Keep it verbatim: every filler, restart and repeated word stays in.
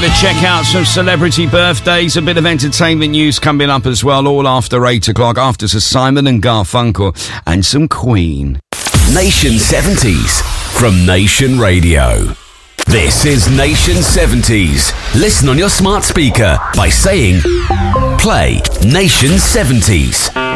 bit of check out some celebrity birthdays, a bit of entertainment news coming up as well, all after eight o'clock. After Sir Simon and Garfunkel and some Queen. Nation seventies from Nation Radio. This is Nation seventies. Listen on your smart speaker by saying, play Nation seventies.